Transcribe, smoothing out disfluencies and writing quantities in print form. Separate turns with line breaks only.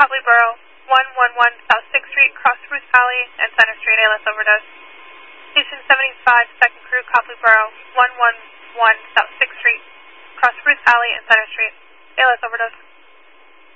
Copley Borough, 111 South 6th Street, cross Ruth Alley and Center Street, ALS overdose. Station 75, second crew, Copley Borough, 111 South 6th Street, cross Ruth Alley and Center Street, ALS overdose.